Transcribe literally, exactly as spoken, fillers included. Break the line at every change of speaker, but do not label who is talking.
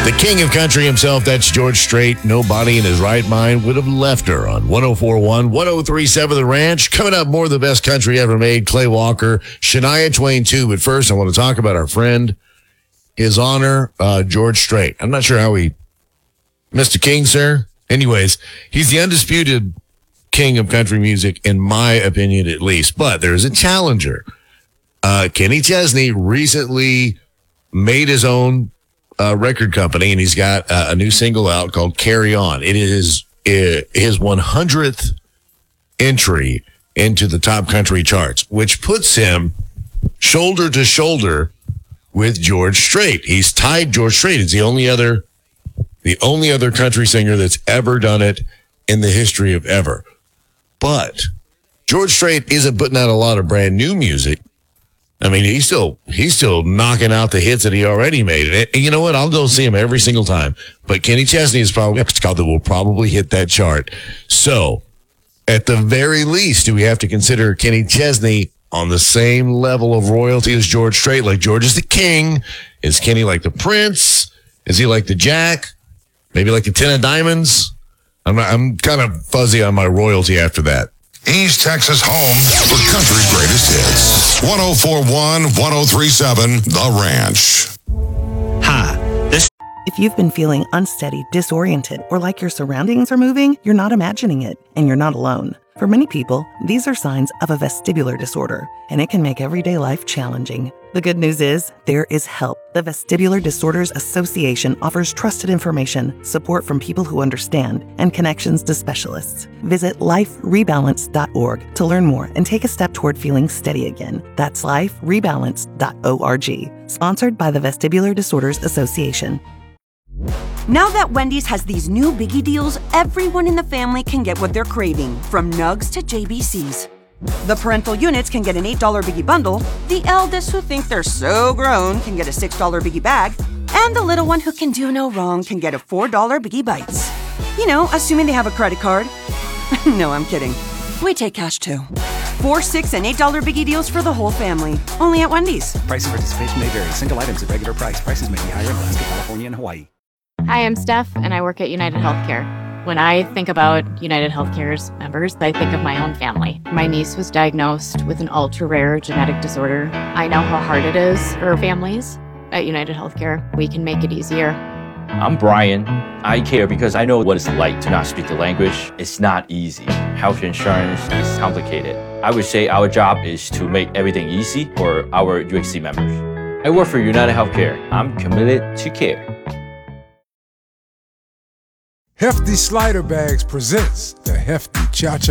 The king of country himself, that's George Strait. Nobody in his right mind would have left her on one oh four point one, one oh three point seven The Ranch. Coming up, more of the best country ever made. Clay Walker, Shania Twain, too. But first, I want to talk about our friend, His Honor, uh, George Strait. I'm not sure how he, Mister King, sir. Anyways, he's the undisputed king of country music, in my opinion, at least. But there's a challenger. Uh, Kenny Chesney recently made his own Uh, record company, and he's got uh, a new single out called Carry On. It is uh, his one hundredth entry into the top country charts, which puts him shoulder to shoulder with George Strait. He's tied George Strait. It's the only other, the only other country singer that's ever done it in the history of ever. But George Strait isn't putting out a lot of brand new music. I mean, he's still he's still knocking out the hits that he already made. And you know what? I'll go see him every single time. But Kenny Chesney is probably next guy that will probably hit that chart. So, at the very least, do we have to consider Kenny Chesney on the same level of royalty as George Strait? Like George is the king. Is Kenny like the prince? Is he like the jack? Maybe like the ten of diamonds? I'm not, I'm kind of fuzzy on my royalty after that.
East Texas home for country greatest hits. one oh four point one, one oh three point seven The Ranch.
Hi. This.
If you've been feeling unsteady, disoriented, or like your surroundings are moving, you're not imagining it, and you're not alone. For many people, these are signs of a vestibular disorder, and it can make everyday life challenging. The good news is, there is help. The Vestibular Disorders Association offers trusted information, support from people who understand, and connections to specialists. Visit life rebalance dot org to learn more and take a step toward feeling steady again. That's life rebalance dot org. Sponsored by the Vestibular Disorders Association.
Now that Wendy's has these new biggie deals, everyone in the family can get what they're craving, from nugs to J B Cs. The parental units can get an eight dollar biggie bundle, the eldest who think they're so grown can get a six dollar biggie bag, and the little one who can do no wrong can get a four dollar biggie bites. You know, assuming they have a credit card. No, I'm kidding. We take cash too. Four, six, and eight dollar biggie deals for the whole family. Only at Wendy's.
Price and participation may vary. Single items at regular price. Prices may be higher in Alaska, California, and Hawaii.
Hi, I'm Steph, and I work at United Healthcare. When I think about United Healthcare's members, I think of my own family. My niece was diagnosed with an ultra-rare genetic disorder. I know how hard it is for families. At United Healthcare, we can make it easier.
I'm Brian. I care because I know what it's like to not speak the language. It's not easy. Health insurance is complicated. I would say our job is to make everything easy for our U H C members. I work for United Healthcare. I'm committed to care.
Hefty Slider Bags presents the Hefty Cha-Cha